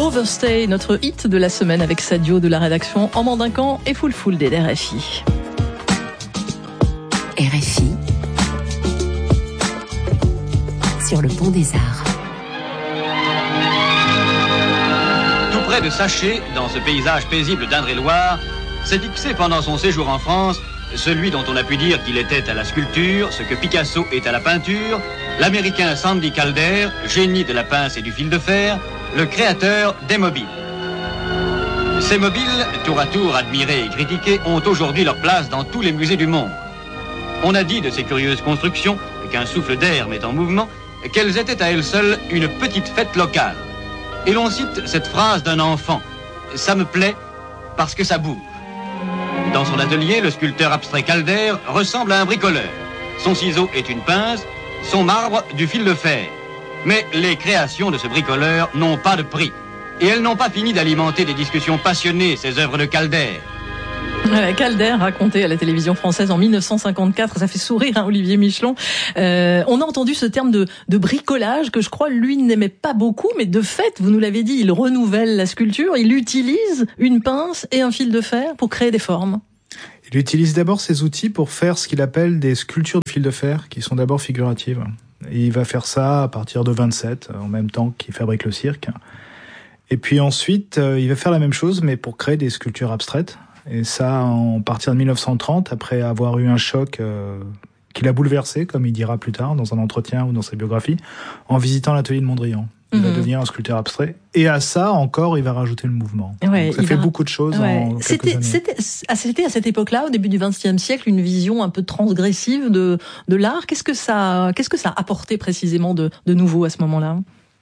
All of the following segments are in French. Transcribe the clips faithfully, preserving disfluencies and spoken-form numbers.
Overstay, notre hit de la semaine avec Sadio de la rédaction en Mandincan et Full Full des R F I. R F I sur le pont des Arts. Tout près de Saché, dans ce paysage paisible d'Indre-et-Loire, s'est fixé pendant son séjour en France celui dont on a pu dire qu'il était à la sculpture ce que Picasso est à la peinture, l'américain Sandy Calder, génie de la pince et du fil de fer, le créateur des mobiles. Ces mobiles, tour à tour admirés et critiqués, ont aujourd'hui leur place dans tous les musées du monde. On a dit de ces curieuses constructions, qu'un souffle d'air met en mouvement, qu'elles étaient à elles seules une petite fête locale. Et l'on cite cette phrase d'un enfant, « Ça me plaît parce que ça bouge ». Dans son atelier, le sculpteur abstrait Calder ressemble à un bricoleur. Son ciseau est une pince, son marbre du fil de fer. Mais les créations de ce bricoleur n'ont pas de prix. Et elles n'ont pas fini d'alimenter des discussions passionnées, ces œuvres de Calder. Voilà, Calder raconté à la télévision française en dix-neuf cent cinquante-quatre, ça fait sourire hein, Olivier Michelon. Euh, on a entendu ce terme de, de bricolage que je crois lui n'aimait pas beaucoup, mais de fait, vous nous l'avez dit, il renouvelle la sculpture, il utilise une pince et un fil de fer pour créer des formes. Il utilise d'abord ces outils pour faire ce qu'il appelle des sculptures de fil de fer, qui sont d'abord figuratives. Et il va faire ça à partir de vingt-sept, en même temps qu'il fabrique le cirque. Et puis ensuite, il va faire la même chose, mais pour créer des sculptures abstraites. Et ça, en partir de dix-neuf cent trente, après avoir eu un choc euh, qui l'a bouleversé, comme il dira plus tard, dans un entretien ou dans sa biographie, en visitant l'atelier de Mondrian. Il mmh. va devenir un sculpteur abstrait. Et à ça, encore, il va rajouter le mouvement. Ouais, Donc ça fait va... beaucoup de choses ouais. en quelques c'était, années. C'était, c'était à cette époque-là, au début du vingtième siècle, une vision un peu transgressive de, de l'art. Qu'est-ce que ça, qu'est-ce que ça a apporté précisément de, de nouveau à ce moment-là ?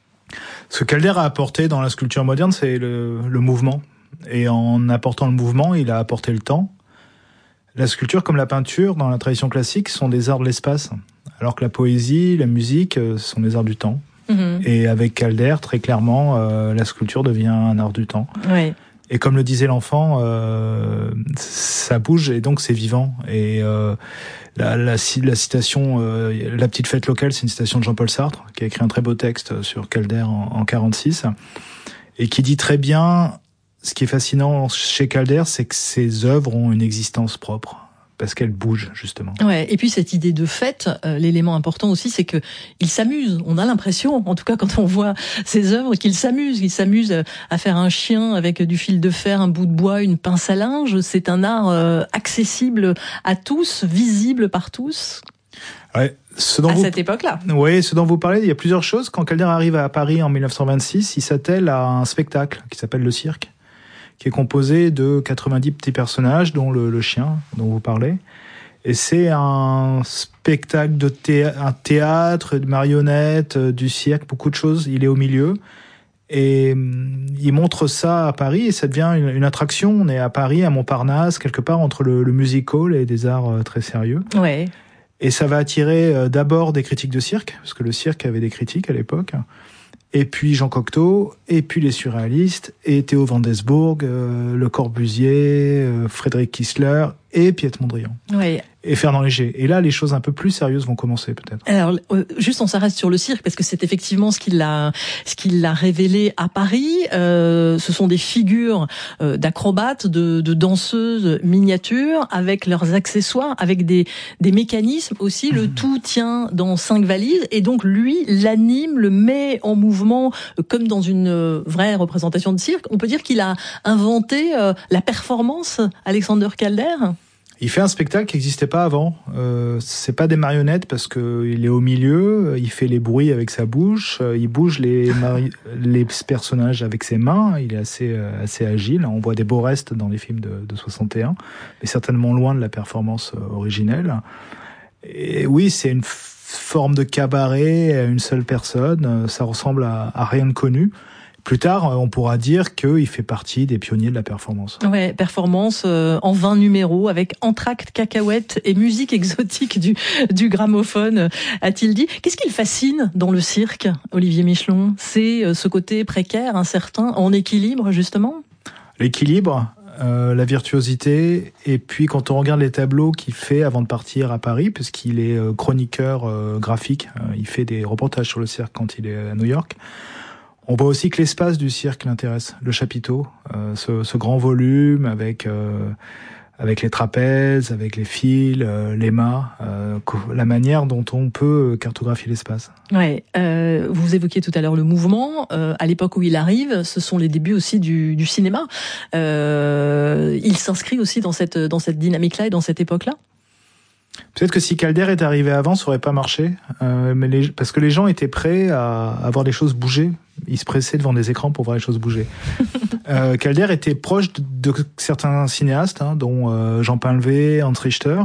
Ce que Calder a apporté dans la sculpture moderne, c'est le, le mouvement. Et en apportant le mouvement, il a apporté le temps. La sculpture, comme la peinture, dans la tradition classique, sont des arts de l'espace. Alors que la poésie, la musique, sont des arts du temps. Mmh. Et avec Calder, très clairement, euh, la sculpture devient un art du temps. Oui. Et comme le disait l'enfant, euh, ça bouge et donc c'est vivant. Et euh, la, la, la citation, euh, la petite fête locale, c'est une citation de Jean-Paul Sartre, qui a écrit un très beau texte sur Calder en, en quarante-six, et qui dit très bien, ce qui est fascinant chez Calder, c'est que ses œuvres ont une existence propre. Parce qu'elle bouge, justement. Ouais. Et puis cette idée de fête, euh, l'élément important aussi, c'est que il s'amuse. On a l'impression, en tout cas quand on voit ses œuvres, qu'il s'amuse. Il s'amuse à faire un chien avec du fil de fer, un bout de bois, une pince à linge. C'est un art euh, accessible à tous, visible par tous. Ouais. Ce dont à vous... cette époque-là. Oui, ce dont vous parlez, il y a plusieurs choses. Quand Calder arrive à Paris en dix-neuf cent vingt-six, il s'attelle à un spectacle qui s'appelle Le Cirque, qui est composé de quatre-vingt-dix petits personnages, dont le, le chien dont vous parlez. Et c'est un spectacle de thé- un théâtre, de marionnettes, du cirque, beaucoup de choses. Il est au milieu. Et il montre ça à Paris et ça devient une, une attraction. On est à Paris, à Montparnasse, quelque part entre le, le music hall et des arts très sérieux. Ouais. Et ça va attirer d'abord des critiques de cirque, parce que le cirque avait des critiques à l'époque. Et puis Jean Cocteau, et puis les surréalistes, et Théo van Doesburg, euh, Le Corbusier, euh, Frédéric Kiesler, et Piet Mondrian. Oui. Et Fernand Léger. Et là, les choses un peu plus sérieuses vont commencer, peut-être. Alors, euh, juste on s'arrête sur le cirque, parce que c'est effectivement ce qu'il a, ce qu'il a révélé à Paris. Euh, ce sont des figures euh, d'acrobates, de, de danseuses miniatures, avec leurs accessoires, avec des, des mécanismes aussi. Le mmh. tout tient dans cinq valises, et donc lui l'anime, le met en mouvement, euh, comme dans une euh, vraie représentation de cirque. On peut dire qu'il a inventé euh, la performance, Alexander Calder. Il fait un spectacle qui n'existait pas avant. Euh, c'est pas des marionnettes parce que il est au milieu, il fait les bruits avec sa bouche, il bouge les mari- les personnages avec ses mains. Il est assez euh, assez agile. On voit des beaux restes dans les films de, de soixante et un, mais certainement loin de la performance originelle. Et oui, c'est une f- forme de cabaret à une seule personne. Ça ressemble à, à rien de connu. Plus tard, on pourra dire qu'il fait partie des pionniers de la performance. Ouais, performance euh, en vingt numéros avec entr'acte, cacahuètes et musique exotique du, du gramophone, a-t-il dit. Qu'est-ce qui le fascine dans le cirque, Olivier Michelon ? C'est euh, ce côté précaire, incertain, en équilibre, justement ? L'équilibre, euh, la virtuosité, et puis quand on regarde les tableaux qu'il fait avant de partir à Paris, puisqu'il est euh, chroniqueur euh, graphique, euh, il fait des reportages sur le cirque quand il est à New York, On voit aussi que l'espace du cirque l'intéresse, le chapiteau, euh, ce, ce grand volume avec euh, avec les trapèzes, avec les fils, euh, les mâts, euh, la manière dont on peut cartographier l'espace. Ouais, euh, vous évoquiez tout à l'heure le mouvement. Euh, à l'époque où il arrive, ce sont les débuts aussi du, du cinéma. Euh, il s'inscrit aussi dans cette dans cette dynamique-là et dans cette époque-là. Peut-être que si Calder est arrivé avant, ça aurait pas marché, euh, mais les, parce que les gens étaient prêts à, à voir les choses bouger. Ils se pressaient devant des écrans pour voir les choses bouger. euh, Calder était proche de, de certains cinéastes, hein, dont euh, Jean Painlevé, Hans Richter,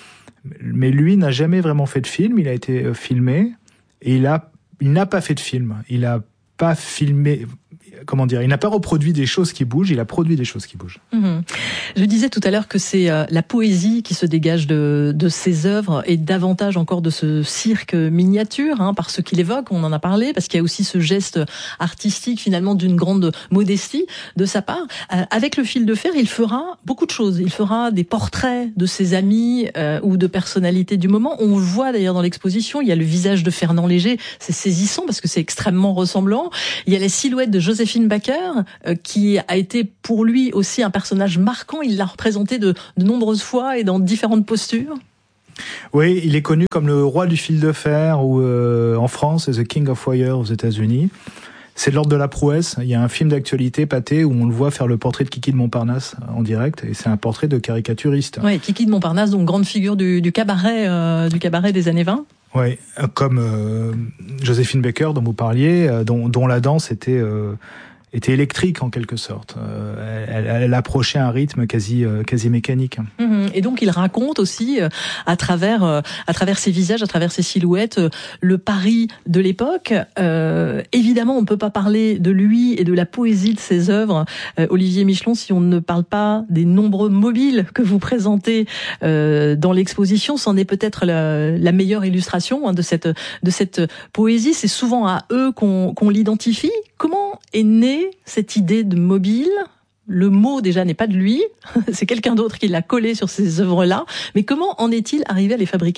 mais lui n'a jamais vraiment fait de film. Il a été filmé et il a, il n'a pas fait de film. Il a pas filmé. Comment dire, il n'a pas reproduit des choses qui bougent, il a produit des choses qui bougent. Mmh. Je disais tout à l'heure que c'est euh, la poésie qui se dégage de, de ses œuvres et davantage encore de ce cirque miniature, hein, par ce qu'il évoque, on en a parlé, parce qu'il y a aussi ce geste artistique finalement d'une grande modestie de sa part. Euh, avec le fil de fer, il fera beaucoup de choses. Il fera des portraits de ses amis euh, ou de personnalités du moment. On le voit d'ailleurs dans l'exposition, il y a le visage de Fernand Léger, c'est saisissant parce que c'est extrêmement ressemblant. Il y a la silhouette de Joséphine Baker, euh, qui a été pour lui aussi un personnage marquant. Il l'a représenté de, de nombreuses fois et dans différentes postures. Oui, il est connu comme le roi du fil de fer, ou euh, en France, c'est The King of Wire aux États-Unis. C'est de l'ordre de la prouesse. Il y a un film d'actualité, Pâté, où on le voit faire le portrait de Kiki de Montparnasse en direct, et c'est un portrait de caricaturiste. Oui, Kiki de Montparnasse, donc grande figure du, du cabaret, euh, du cabaret des années vingt. Oui, comme euh, Joséphine Baker dont vous parliez, euh, dont, dont la danse était euh, était électrique en quelque sorte. Euh, elle, elle approchait un rythme quasi euh, quasi mécanique. Mmh, et donc il raconte aussi euh, à travers euh, à travers ses visages, à travers ses silhouettes, euh, le Paris de l'époque. Euh, évidemment, on ne peut pas parler de lui et de la poésie de ses œuvres, euh, Olivier Michelon, si on ne parle pas des nombreux mobiles que vous présentez euh, dans l'exposition. C'en est peut-être la, la meilleure illustration, hein, de cette de cette poésie. C'est souvent à eux qu'on qu'on l'identifie. Comment est née cette idée de mobile ? Le mot déjà n'est pas de lui, c'est quelqu'un d'autre qui l'a collé sur ces œuvres-là. Mais comment en est-il arrivé à les fabriquer ?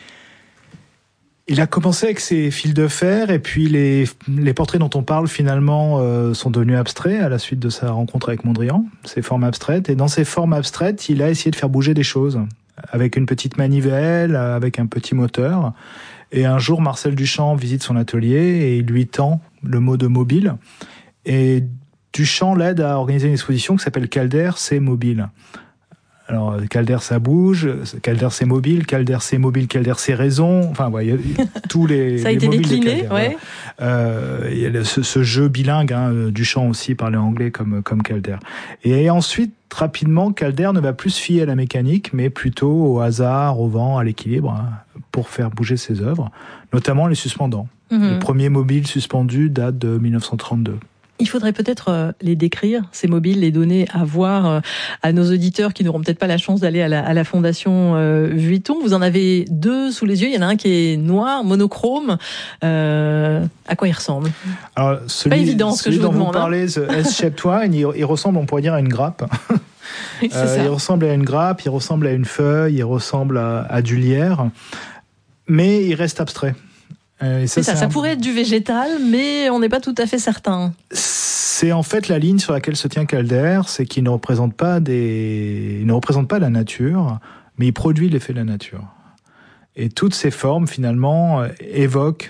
Il a commencé avec ses fils de fer, et puis les, les portraits dont on parle finalement euh, sont devenus abstraits à la suite de sa rencontre avec Mondrian, ces formes abstraites. Et dans ces formes abstraites, il a essayé de faire bouger des choses, avec une petite manivelle, avec un petit moteur. Et un jour, Marcel Duchamp visite son atelier et il lui tend le mot de mobile. Et Duchamp l'aide à organiser une exposition qui s'appelle Calder, c'est mobile. Alors, Calder, ça bouge, Calder, c'est mobile, Calder, c'est mobile, Calder, c'est raison. Enfin, ouais, il y a tous les, ça a les été mobiles décliné, de Calder. Ouais. Euh, il y a ce, ce jeu bilingue, hein, Duchamp aussi parlait anglais comme, comme Calder. Et ensuite, rapidement, Calder ne va plus se fier à la mécanique, mais plutôt au hasard, au vent, à l'équilibre, hein, pour faire bouger ses œuvres, notamment les suspendants. Mmh. Le premier mobile suspendu date de mille neuf cent trente-deux. Il faudrait peut-être les décrire, ces mobiles, les donner à voir à nos auditeurs qui n'auront peut-être pas la chance d'aller à la, à la Fondation Vuitton. Vous en avez deux sous les yeux. Il y en a un qui est noir, monochrome. Euh, à quoi il ressemble ? Alors, celui, pas évident ce que je vous demande. Celui dont vous parlez, hein. The S-Shaped Wine, il, il ressemble, on pourrait dire, à une grappe. Oui, c'est euh, ça. Il ressemble à une grappe, il ressemble à une feuille, il ressemble à, à du lierre, mais il reste abstrait. Et ça, c'est ça, c'est ça un... pourrait être du végétal, mais on n'est pas tout à fait certain. C'est en fait la ligne sur laquelle se tient Calder, c'est qu'il ne représente pas des, il ne représente pas la nature, mais il produit l'effet de la nature. Et toutes ces formes, finalement, évoquent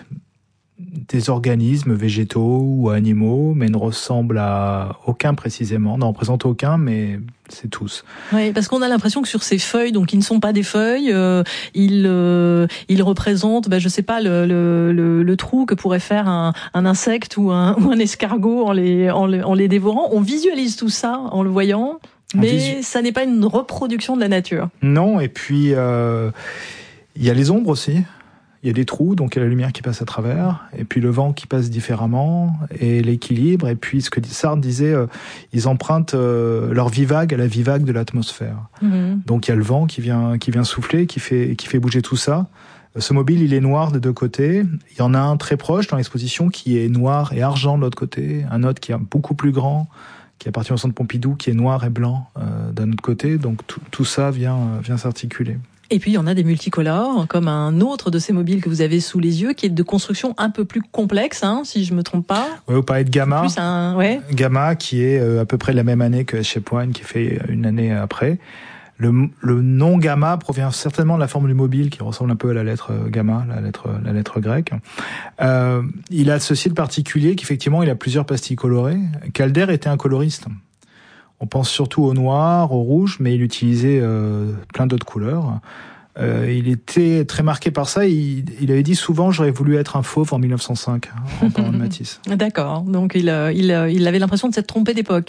des organismes végétaux ou animaux, mais ne ressemblent à aucun précisément, n'en représentent aucun, mais c'est tous. Oui, parce qu'on a l'impression que sur ces feuilles, donc qui ne sont pas des feuilles, euh, ils euh, ils représentent, ben je sais pas, le le le, le trou que pourrait faire un, un insecte ou un ou un escargot en les en les, en les dévorant. On visualise tout ça en le voyant, mais visu... ça n'est pas une reproduction de la nature. Non, et puis euh, il y a les ombres aussi. Il y a des trous, donc il y a la lumière qui passe à travers, et puis le vent qui passe différemment, et l'équilibre, et puis ce que Sartre disait, euh, ils empruntent euh, leur vivague à la vivague de l'atmosphère. Mmh. Donc il y a le vent qui vient, qui vient souffler, qui fait, qui fait bouger tout ça. Ce mobile, il est noir des deux côtés. Il y en a un très proche dans l'exposition qui est noir et argent de l'autre côté, un autre qui est beaucoup plus grand, qui appartient au centre Pompidou, qui est noir et blanc euh, d'un autre côté. Donc tout, tout ça vient, vient s'articuler. Et puis il y en a des multicolores, comme un autre de ces mobiles que vous avez sous les yeux, qui est de construction un peu plus complexe, hein, si je me trompe pas. Oui, vous parlez de Gamma. Plus un, ouais. Gamma, qui est à peu près de la même année que Shape One, qui fait une année après. Le, le nom Gamma provient certainement de la forme du mobile, qui ressemble un peu à la lettre Gamma, la lettre, la lettre grecque. Euh, il a ceci de particulier qu'effectivement, il a plusieurs pastilles colorées. Calder était un coloriste. On pense surtout au noir, au rouge, mais il utilisait euh, plein d'autres couleurs. Euh, il était très marqué par ça. Il, il avait dit souvent « j'aurais voulu être un fauve en mille neuf cent cinq » en parlant de Matisse. D'accord. Donc il, il, il avait l'impression de s'être trompé d'époque.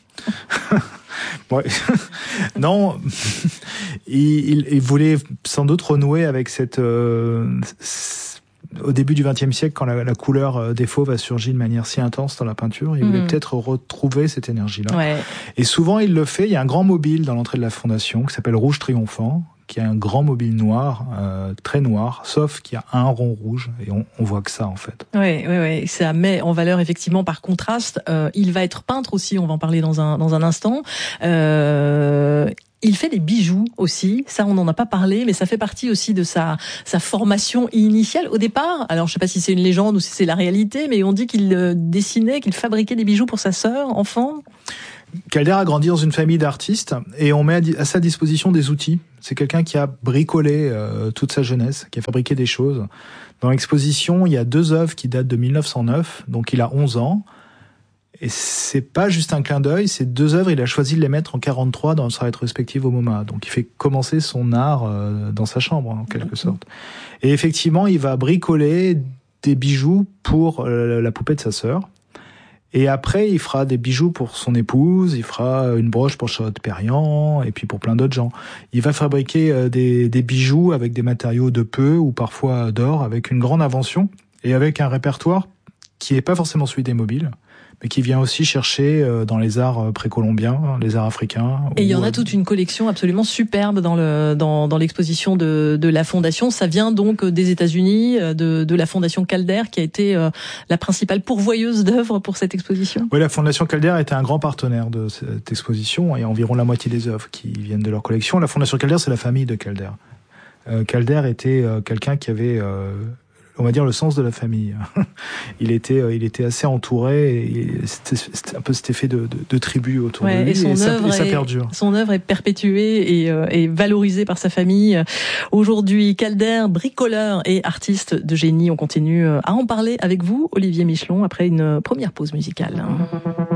Ouais. Non, il, il, il voulait sans doute renouer avec cette... Euh, au début du vingtième siècle, quand la, la couleur des fauves a surgi de manière si intense dans la peinture, il mmh. voulait peut-être retrouver cette énergie-là. Ouais. Et souvent, il le fait. Il y a un grand mobile dans l'entrée de la fondation qui s'appelle Rouge Triomphant, qui est un grand mobile noir, euh, très noir, sauf qu'il y a un rond rouge, et on, on voit que ça, en fait. Oui, oui, oui. Ça met en valeur, effectivement, par contraste. Euh, il va être peintre aussi, on va en parler dans un, dans un instant. Euh... Il fait des bijoux aussi, ça on n'en a pas parlé, mais ça fait partie aussi de sa sa formation initiale au départ. Alors je sais pas si c'est une légende ou si c'est la réalité, mais on dit qu'il euh, dessinait, qu'il fabriquait des bijoux pour sa sœur, enfant. Calder a grandi dans une famille d'artistes et on met à sa disposition des outils. C'est quelqu'un qui a bricolé euh, toute sa jeunesse, qui a fabriqué des choses. Dans l'exposition, il y a deux œuvres qui datent de mille neuf cent neuf, donc il a onze ans. Et c'est pas juste un clin d'œil, ces deux œuvres, il a choisi de les mettre en quarante-trois dans sa rétrospective au MoMA. Donc il fait commencer son art euh, dans sa chambre, en quelque sorte. Et effectivement, il va bricoler des bijoux pour euh, la poupée de sa sœur. Et après, il fera des bijoux pour son épouse, il fera une broche pour Charlotte Perriand, et puis pour plein d'autres gens. Il va fabriquer euh, des, des bijoux avec des matériaux de peu, ou parfois d'or, avec une grande invention, et avec un répertoire qui n'est pas forcément celui des mobiles, mais qui vient aussi chercher dans les arts précolombiens, les arts africains. Et il y en a toute une collection absolument superbe dans le dans dans l'exposition de de la fondation. Ça vient donc des États-Unis, de de la fondation Calder, qui a été la principale pourvoyeuse d'œuvres pour cette exposition. Oui, la fondation Calder était un grand partenaire de cette exposition. Il y a environ la moitié des œuvres qui viennent de leur collection. La fondation Calder, c'est la famille de Calder. Euh, Calder était euh, quelqu'un qui avait euh, on va dire le sens de la famille. il était, il était assez entouré. Et c'était, c'était un peu cet effet de, de, de tribu autour ouais, de lui. Et, son et, ça, et ça est, perdure. Son œuvre est perpétuée et, euh, et valorisée par sa famille. Aujourd'hui, Calder, bricoleur et artiste de génie. On continue à en parler avec vous, Olivier Michelon, après une première pause musicale.